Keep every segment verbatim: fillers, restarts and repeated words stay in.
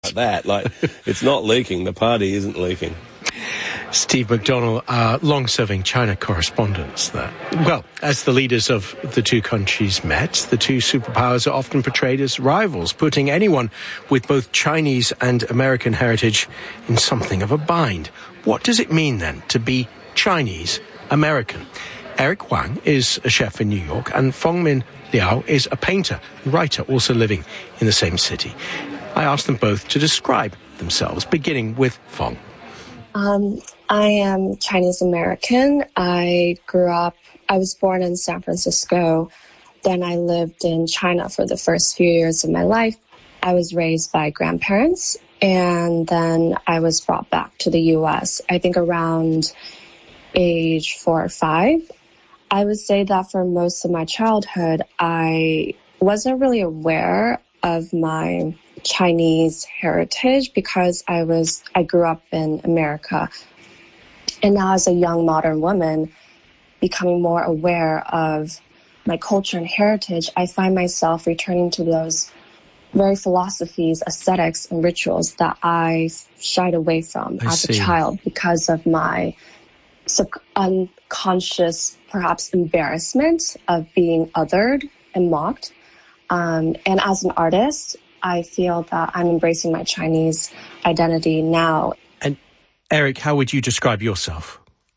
that. Like, it's not leaking. The party isn't leaking. Steve McDonnell, uh, long-serving China correspondent there. Well, as the leaders of the two countries met, the two superpowers are often portrayed as rivals, putting anyone with both Chinese and American heritage in something of a bind. What does it mean, then, to be Chinese American? Eric Wang is a chef in New York, and Fengmin Liao is a painter and writer also living in the same city. I asked them both to describe themselves, beginning with Feng. Um, I am Chinese American. I grew up, I was born in San Francisco. Then I lived in China for the first few years of my life. I was raised by grandparents, and then I was brought back to the U S, I think around age four or five. I would say that for most of my childhood, I wasn't really aware of my Chinese heritage because I was, I grew up in America. And now as a young modern woman, becoming more aware of my culture and heritage, I find myself returning to those very philosophies, aesthetics, and rituals that I shied away from I as see. a child because of my sub- unconscious, perhaps embarrassment of being othered and mocked. Um, and as an artist, I feel that I'm embracing my Chinese identity now. And Eric, how would you describe yourself?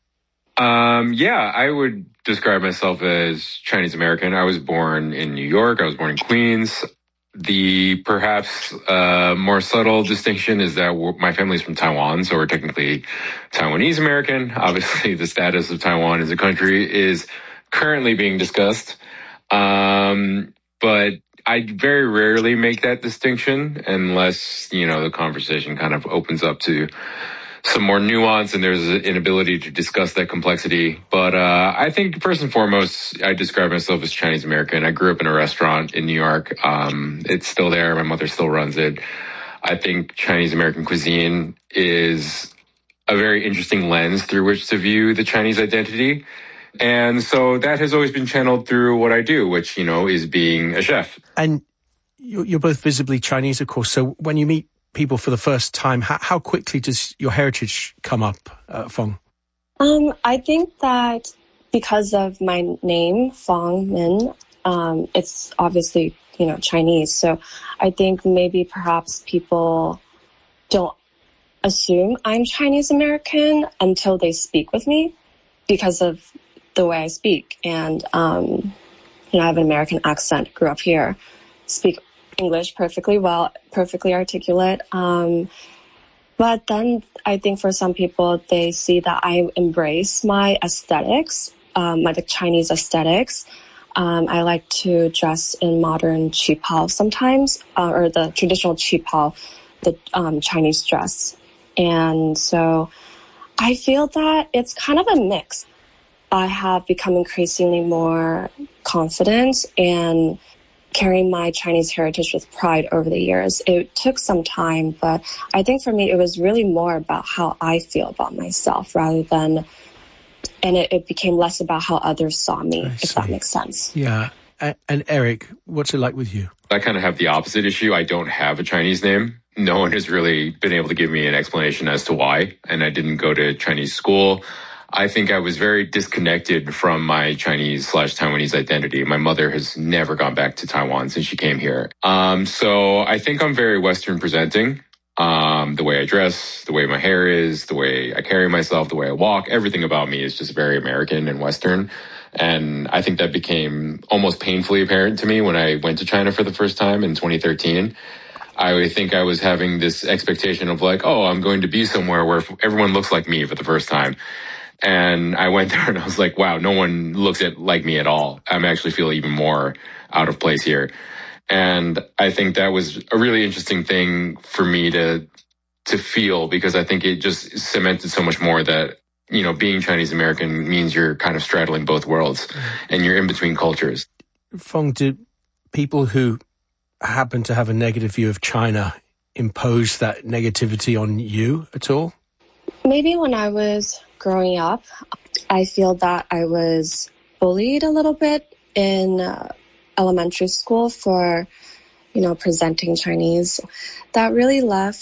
Um, yeah, I would describe myself as Chinese American. I was born in New York. I was born in Queens. The perhaps uh, more subtle distinction is that we're, my family's from Taiwan, so we're technically Taiwanese American. Obviously, the status of Taiwan as a country is currently being discussed. Um, but I very rarely make that distinction unless, you know, the conversation kind of opens up to some more nuance and there's an inability to discuss that complexity. But uh, I think first and foremost, I describe myself as Chinese American. I grew up in a restaurant in New York. Um, it's still there. My mother still runs it. I think Chinese American cuisine is a very interesting lens through which to view the Chinese identity. And so that has always been channeled through what I do, which, you know, is being a chef. And you're both visibly Chinese, of course. So when you meet people for the first time, how, how quickly does your heritage come up, uh, Feng? Um, I think that because of my name, Feng Min, um, it's obviously, you know, Chinese. So I think maybe perhaps people don't assume I'm Chinese American until they speak with me because of the way I speak. And, um, you know, I have an American accent, grew up here, speak English perfectly well, perfectly articulate. Um, but then I think for some people, they see that I embrace my aesthetics, um, my the Chinese aesthetics. Um, I like to dress in modern qipao sometimes, uh, or the traditional qipao, the um, Chinese dress. And so I feel that it's kind of a mix. I have become increasingly more confident and carrying my Chinese heritage with pride over the years. It took some time, but I think for me, it was really more about how I feel about myself rather than, and it, it became less about how others saw me, I if see. that makes sense. Yeah. And, and Eric, what's it like with you? I kind of have the opposite issue. I don't have a Chinese name. No one has really been able to give me an explanation as to why. And I didn't go to Chinese school. I think I was very disconnected from my Chinese slash Taiwanese identity. My mother has never gone back to Taiwan since she came here. Um, so I think I'm very Western presenting. Um, the way I dress, the way my hair is, the way I carry myself, the way I walk, everything about me is just very American and Western. And I think that became almost painfully apparent to me when I went to China for the first time in twenty thirteen. I think I was having this expectation of like, oh, I'm going to be somewhere where everyone looks like me for the first time. And I went there and I was like, wow, no one looks at like me at all. I'm actually feel even more out of place here. And I think that was a really interesting thing for me to to feel, because I think it just cemented so much more that, you know, being Chinese American means you're kind of straddling both worlds and you're in between cultures. Feng, do people who happen to have a negative view of China impose that negativity on you at all? Maybe when I was growing up, I feel that I was bullied a little bit in uh, elementary school for you know, presenting Chinese. That really left